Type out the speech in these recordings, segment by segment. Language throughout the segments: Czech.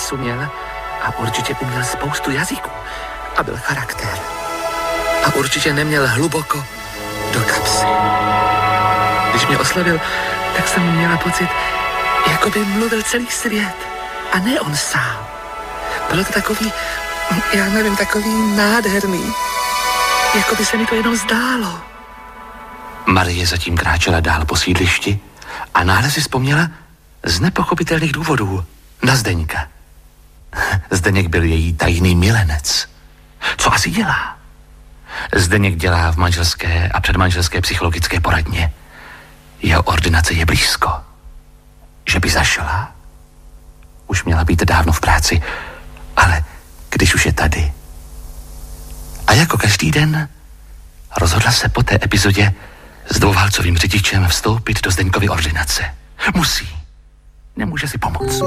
hlasu měl a určitě uměl spoustu jazyků a byl charakter. A určitě neměl hluboko do kapsy. Když mě oslovil, tak jsem měla pocit, jako by mluvil celý svět a ne on sám. Bylo to takový, já nevím, takový nádherný. Jako by se mi to jenom zdálo. Marie zatím kráčela dál po sídlišti a náhle si vzpomněla z nepochopitelných důvodů na Zdeňka. Zdeněk byl její tajný milenec. Co asi dělá? Zdeněk dělá v manželské a předmanželské psychologické poradně. Jeho ordinace je blízko. Že by zašla? Už měla být dávno v práci, ale když už je tady. A jako každý den rozhodla se po té epizodě s dvouválcovým řidičem vstoupit do Zdeňkovy ordinace. Musí. Nemůže si pomoct.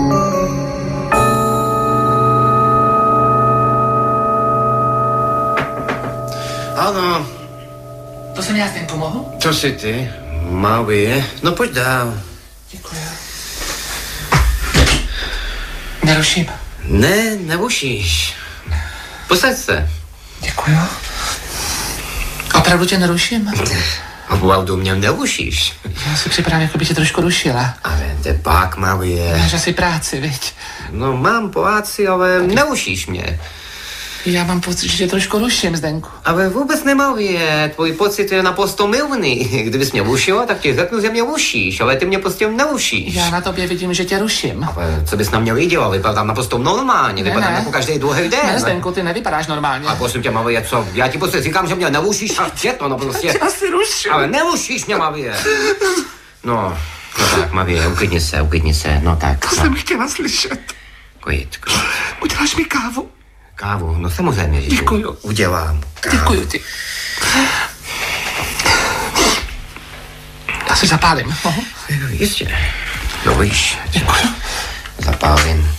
Ano. To jsem já, Zdeňku, mohu? To jsi ty, Marie. No pojď dál. Děkuji. Neruším. Ne, nerušíš. Posaď se. Děkuji. Opravdu tě neruším? Opravdu mě nerušíš. Já si připadám, jako by tě trošku rušila. Ale pak, Marie. Máš asi práci, viď? No mám práci, ale nerušíš mě. Já mám pocit, že tě trošku ruším, Zdeňku. Ale vůbec ne, Marie. Tvůj pocit je naprosto mylný. Kdybys mě rušila, tak ti řeknu, že mě rušíš, ale ty mě prostě nerušíš. Já na tobě vidím, že tě ruším. Ale co bys na mě viděla? Vypadám naprosto normálně. Vypadám jako každý druhý den. Ne, Zdeňku, ty nevypadáš normálně. A prosím tě, Marie, co? Já ti prostě říkám, že mě nerušíš a je to, no prostě. Tě asi ruším. Ale nerušíš mě, Marie. No tak, Marie, uklidni se, no tak. To jsem chtěla slyšet. Klid. Uděláš mi kávu? Kávu? No samozřejmě, že Děkuju. Udělám kávu. Děkuju ti. Já si zapálím. Jistě. No víš. Děkuju. Zapálím.